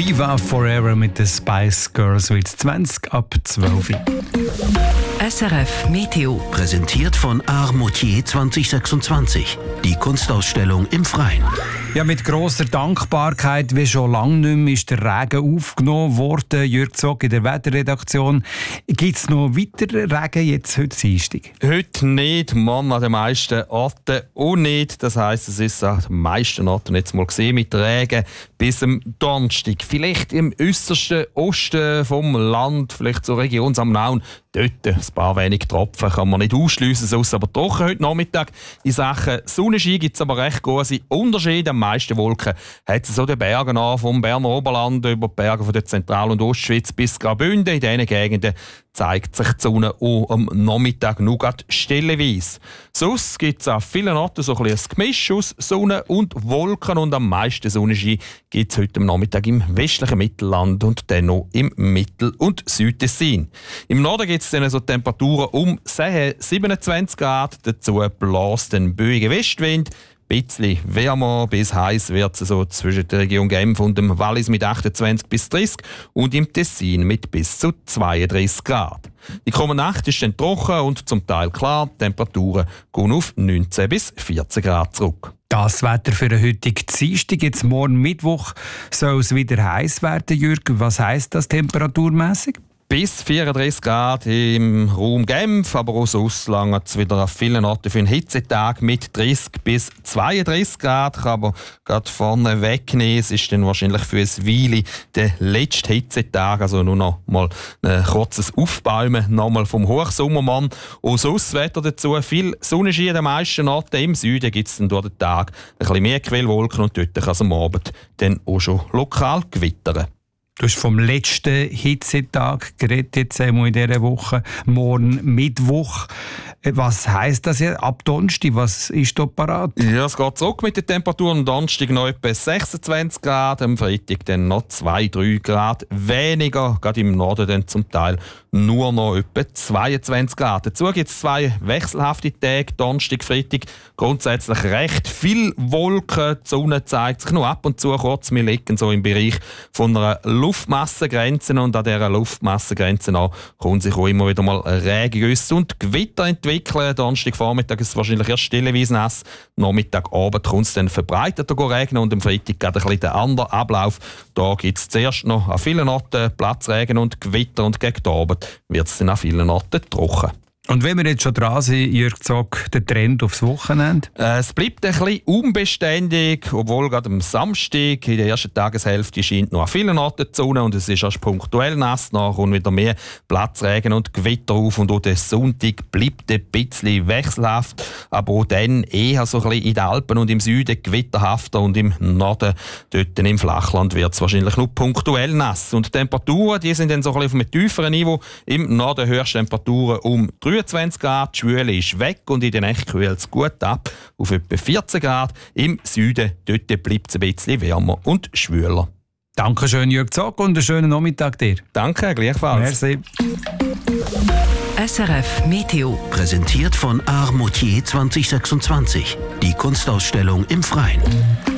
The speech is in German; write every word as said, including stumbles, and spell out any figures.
Viva Forever mit den Spice Girls wird zwanzig ab zwölf. S R F Meteo. Präsentiert von Art Moutier zwanzig sechsundzwanzig. Die Kunstausstellung im Freien. Ja, mit grosser Dankbarkeit, wie schon lange nicht mehr, ist der Regen aufgenommen worden. Jürg Zog in der Wetterredaktion. Gibt es noch weiteren Regen jetzt heute Dienstag? Heute nicht, morgen an den meisten Orten auch nicht. Das heisst, es ist an den meisten Orten jetzt mal gesehen mit Regen bis am Donnerstag. Vielleicht im äußersten Osten vom Land, vielleicht zur Region Samnaun. Dort ein paar wenige Tropfen kann man nicht ausschliessen, sonst aber trocken heute Nachmittag. In Sachen Sonnenschein gibt es aber recht große Unterschiede. Am meisten Wolken hat es so den Bergen an, vom Berner Oberland über die Berge von der Zentral- und Ostschweiz bis Graubünden. In diesen Gegenden zeigt sich die Sonne auch am Nachmittag nur gerade stellenweise. Sonst gibt es an vielen Orten so ein, ein Gemisch aus Sonne und Wolken und am meisten Sonnenschein gibt es heute am Nachmittag im westlichen Mittelland und dann noch im Mittel- und Südtessin. Im Norden gibt es dann so Temperaturen um siebenundzwanzig Grad, dazu bläst ein böiger Westwind. Ein bisschen wärmer bis heiß wird es so zwischen der Region Genf und dem Wallis mit achtundzwanzig bis dreißig und im Tessin mit bis zu zweiunddreißig Grad. Die kommende Nacht ist dann trocken und zum Teil klar. Die Temperaturen gehen auf neunzehn bis vierzehn Grad zurück. Das Wetter für den heutigen Dienstag. Jetzt morgen Mittwoch soll es wieder heiß werden, Jürgen. Was heisst das temperaturmässig? Bis vierunddreißig Grad im Raum Genf, aber auch sonst lange es wieder an vielen Orten für einen Hitzetag mit dreißig bis zweiunddreißig Grad. Kann aber gerade vorne wegnehmen. Es ist dann wahrscheinlich für ein Weile der letzte Hitzetag, also nur noch mal ein kurzes Aufbäumen nochmal vom Hochsommermann. Und sonst das Wetter dazu, viel Sonnenschein an den meisten Orten. Im Süden gibt es dann durch den Tag ein bisschen mehr Quellwolken und dort kann es am Abend dann auch schon lokal gewittern. Du hast vom letzten Hitzetag geredet, jetzt einmal in dieser Woche, morgen Mittwoch. Was heisst das jetzt? Ab Donnerstag, was ist da parat? Ja, es geht zurück mit den Temperaturen. Am Donnerstag noch etwa sechsundzwanzig Grad, am Freitag dann noch zwei bis drei Grad weniger. Gerade im Norden dann zum Teil nur noch etwa zweiundzwanzig Grad. Dazu gibt es zwei wechselhafte Tage, Donnerstag, Freitag. Grundsätzlich recht viel Wolken. Die Sonne zeigt sich nur ab und zu kurz. Wir liegen so im Bereich von einer Luftmassengrenze und an dieser Luftmassengrenze kommen sich auch immer wieder mal Regengüsse und Gewitter entwickeln. Donnerstag Vormittag ist es wahrscheinlich erst stellenweise nass. Nachmittag, Abend kommt es dann verbreiteter regnen und am Freitag geht ein bisschen der andere Ablauf. Da gibt es zuerst noch an vielen Orten Platzregen und Gewitter und gegen den Abend wird es dann an vielen Orten trocken. Und wenn wir jetzt schon dran sind, Jürg Zog, der Trend aufs Wochenende? Äh, es bleibt ein bisschen unbeständig, obwohl gerade am Samstag in der ersten Tageshälfte scheint noch an vielen Orten die Sonne und es ist erst punktuell nass, nachher kommt wieder mehr Platzregen und Gewitter auf und auch der Sonntag bleibt ein bisschen wechselhaft, aber auch dann eher so ein bisschen in den Alpen und im Süden gewitterhafter und im Norden, dort im Flachland wird es wahrscheinlich nur punktuell nass. Und die Temperaturen, die sind dann so ein bisschen auf einem tieferen Niveau. Im Norden höchste Temperaturen um dreiundzwanzig Grad, die Schwüle ist weg und in der Nacht kühlt es gut ab auf etwa vierzehn Grad. Im Süden dort bleibt es ein bisschen wärmer und schwüler. Dankeschön, Jürg Zog, und einen schönen Nachmittag dir. Danke, gleichfalls. Merci. S R F Meteo. Präsentiert von Art Moutier zwanzig sechsundzwanzig. Die Kunstausstellung im Freien.